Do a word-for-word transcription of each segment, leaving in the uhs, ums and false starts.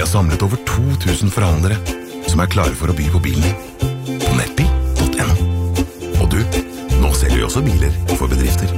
Vi har samlet over to tusen forhandlere som er klare for å by på bilen din på nettbil punktum no. Og du, nå selger vi også biler for bedrifter.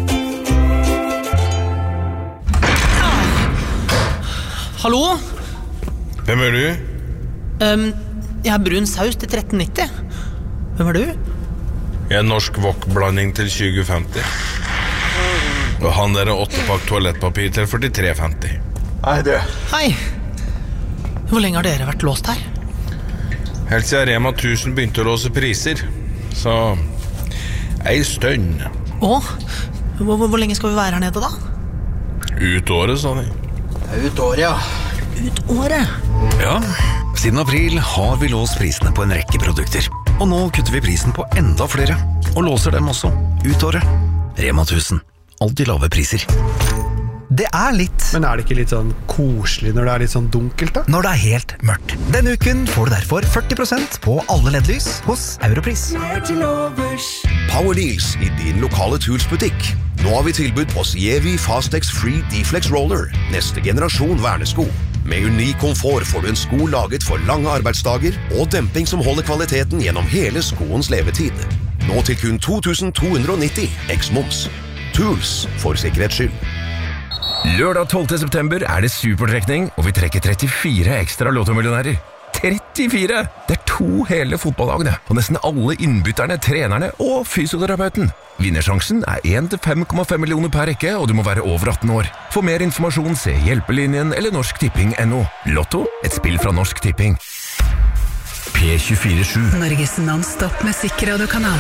Hallo? Hvem er du? Um, jeg har brun saus til tretten nitti. Hvem er du? Jeg er norsk wok-blanding til tjue femti. Og han der er åttepakk toalettpapir til førtitre femti. Hei, du. Hei. Hvor lenge har dere vært låst her? Helt siden Rema tusen begynte å låse priser. Så ei stønn. Åh, hvor, hvor lenge skal vi være her nede da? Ut året, sa de. Ut året, ja. Ut året? Ja, siden april har vi låst prisene på en rekke produkter. Og nå kutter vi prisen på enda flere, og låser dem også ut året. Rema tusen. Alltid lave priser. Det er litt. Men er det ikke litt sånn koselig når det er litt sånn dunkelt da? Når det er helt mørkt. Denne uken får du derfor førti prosent på alle L E D-lys hos Europris. Power Deals i din lokale Tools-butikk. Nå har vi tilbud på Sievi Fastex Free D-Flex Roller, neste generasjon vernesko. Med unik komfort får du en sko laget for lange arbeidsdager og demping som holder kvaliteten gjennom hele skoens levetid. Nå til kun to tusen to hundre nitti, eks-moms. Tools for sikkerhets skyld. Lørdag tolvte september er det supertrekning, og vi trekker trettifire ekstra lottomillionærer. trettifire! Det er to hele fotballagene, og nesten alle innbytterne, trenerne og fysioterapeuten. Vinnersjansen er én til fem komma fem millioner per rekke, og du må være over atten år. For mer informasjon, se Hjelpelinjen eller Norsk Tipping punktum no. Lotto, et spill fra Norsk Tipping. P tjuefire sju. Norges non-stop musikkradiokanal.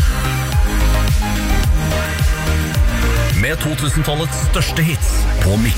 Med to tusen-tallets største hits på midt.